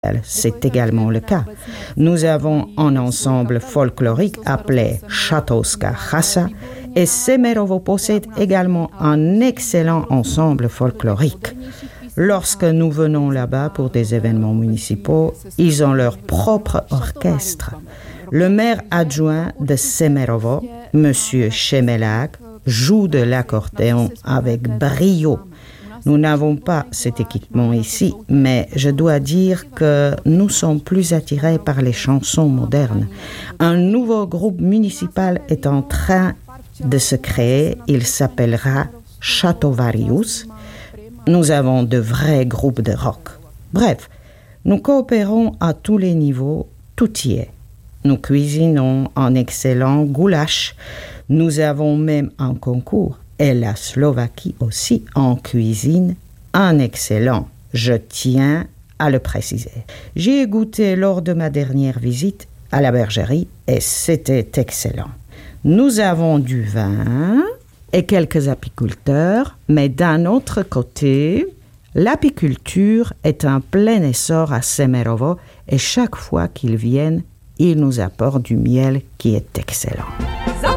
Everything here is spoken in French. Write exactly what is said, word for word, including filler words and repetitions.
C'est également le cas. Nous avons un ensemble folklorique appelé Chatoska Chasa et Semerovo possède également un excellent ensemble folklorique. Lorsque nous venons là-bas pour des événements municipaux, ils ont leur propre orchestre. Le maire adjoint de Semerovo, M. Chemelak, joue de l'accordéon avec brio. Nous n'avons pas cet équipement ici, mais je dois dire que nous sommes plus attirés par les chansons modernes. Un nouveau groupe municipal est en train de se créer. Il s'appellera Chatovarius. Nous avons de vrais groupes de rock. Bref, nous coopérons à tous les niveaux, tout y est. Nous cuisinons un excellent goulash. Nous avons même un concours. Et la Slovaquie aussi en cuisine un excellent. Je tiens à le préciser. J'y ai goûté lors de ma dernière visite à la bergerie et c'était excellent. Nous avons du vin et quelques apiculteurs, mais d'un autre côté, l'apiculture est en plein essor à Semerovo et chaque fois qu'ils viennent, ils nous apportent du miel qui est excellent.